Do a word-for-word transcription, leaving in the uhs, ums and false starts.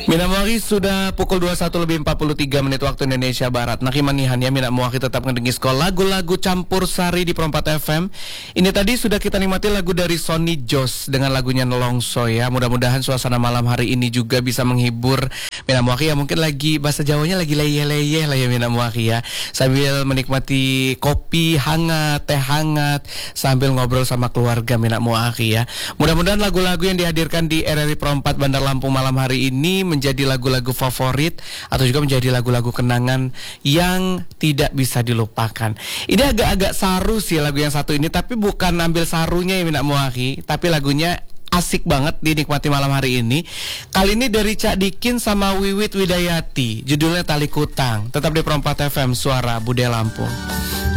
Mina Muaki sudah pukul dua puluh satu lebih empat puluh tiga menit waktu Indonesia Barat. Nakimanihan ya Mina Muaki tetap ngedengin sekolah lagu-lagu campur sari di Perempat F M. Ini tadi sudah kita nikmati lagu dari Sonny Jos dengan lagunya Nelongso ya. Mudah-mudahan suasana malam hari ini juga bisa menghibur Mina Muaki ya. Mungkin lagi bahasa Jawanya lagi leyeh-leyeh lah ya Mina Muaki ya. Sambil menikmati kopi hangat, teh hangat, sambil ngobrol sama keluarga Mina Muaki ya. Mudah-mudahan lagu-lagu yang dihadirkan di R R I Perempat Bandar Lampung malam hari ini menjadi lagu-lagu favorit atau juga menjadi lagu-lagu kenangan yang tidak bisa dilupakan. Ini agak-agak saru sih lagu yang satu ini, tapi bukan ambil sarunya ya Mina Muaki, tapi lagunya asik banget dinikmati malam hari ini. Kali ini dari Cak Dikin sama Wiwit Widayati, judulnya Tali Kutang. Tetap di Perempat F M, suara budaya Lampung.